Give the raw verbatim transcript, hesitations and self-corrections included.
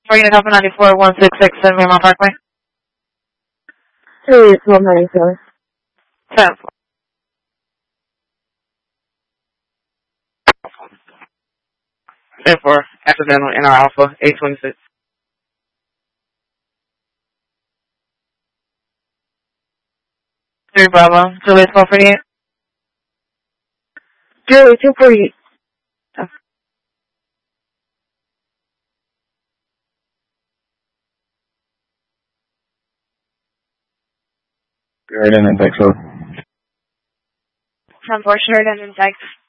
For Unit Alpha ninety-four, one six six seven Miramar Parkway. Hey, it's one ninety-seven. ten four. ten four, accidental in our Alpha, eight twenty-six. three Bravo, Juliet four forty-eight. Julie, two forty-eight. Sheridan and Texas. ten four, Sheridan and Texas.